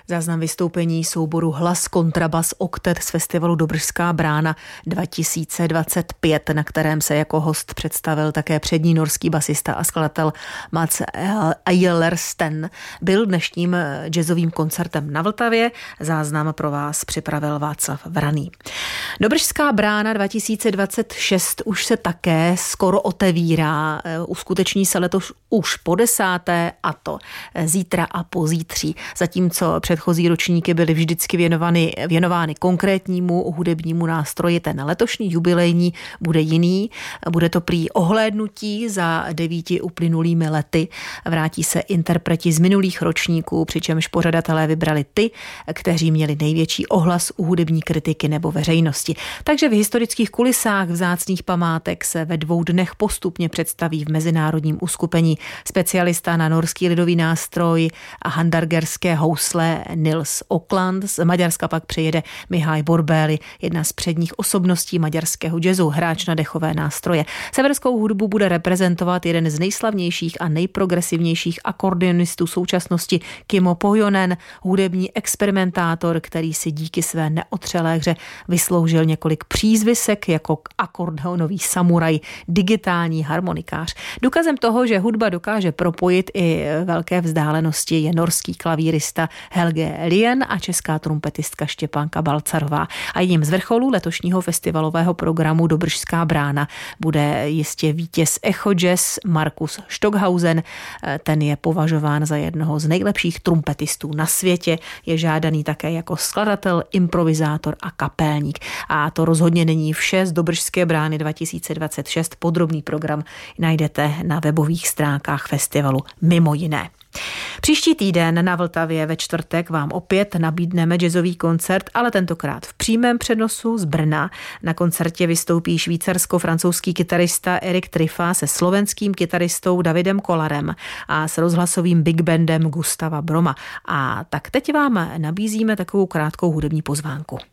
Záznam vystoupení souboru Hlas kontrabas oktet z festivalu Dobržská brána 2025, na kterém se jako host představil také přední norský basista a skladatel Mats Eillersten. Byl dnešním jazzovým koncertem na Vltavě. Záznam pro vás připravil Václav Vraný. Dobržská brána 2026 už se také skoro otevírá. Uskuteční se letos už po 10. a to zítra a pozítří. Zatímco předchozí ročníky byly vždycky věnovány konkrétnímu hudebnímu nástroji, ten letošní jubilejní bude jiný. Bude to prý ohlédnutí za 9 uplynulými lety. Vrátí se interpreti z minulých ročníků, přičemž pořadatelé vybrali ty, kteří měli největší ohlas u hudební kritiky nebo veřejnosti. Takže v historických kulisách vzácných památek se ve 2 dnech postupně představí v mezinárodním uskupení specialista na norský lidový nástroj a handargerské housle Nils Okland. Z Maďarska pak přijede Mihaj Borbély, jedna z předních osobností maďarského jazzu, hráč na dechové nástroje. Severskou hudbu bude reprezentovat jeden z nejslavnějších a nejprogresivnějších akordionistů současnosti Kimmo Pohjonen, hudební experimentátor, který si díky své neotřelé hře vysloužil několik přízvisek jako akordeonový samuraj, digitální harmonikář. Důkazem toho, že hudba dokáže propojit i velké vzdálenosti, je norský klavírista Helge Lien a česká trumpetistka Štěpánka Balcarová. A jedním z vrcholů letošního festivalového programu Dobržská brána bude jistě vítěz Echo Jazz Markus Stockhausen. Ten je považován za jednoho z nejlepších trumpetistů na světě. Je žádaný také jako skladatel, improvizátor a kapelník. A to rozhodně není vše z Dobržské brány 2026. Podrobný program najdete na webových stránkách festivalu mimo jiné. Příští týden na Vltavě ve čtvrtek vám opět nabídneme jazzový koncert, ale tentokrát v přímém přenosu z Brna. Na koncertě vystoupí švýcarsko-francouzský kytarista Erik Triffa se slovenským kytaristou Davidem Kolarem a s rozhlasovým big bandem Gustava Broma. A tak teď vám nabízíme takovou krátkou hudební pozvánku.